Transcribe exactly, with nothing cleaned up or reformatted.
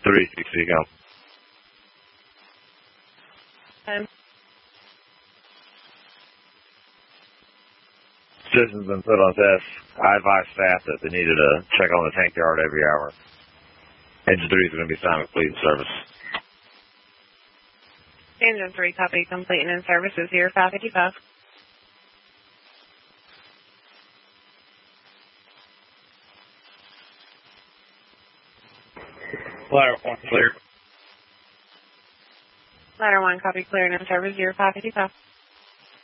three six Eco. Um, System's been put on test. I advise staff that they needed to check on the tank yard every hour. Engine three is going to be signed with fleet service. Engine three, copy, complete and in service is zero five five five. Ladder one, clear. Ladder one, copy, clear and in service zero five five five.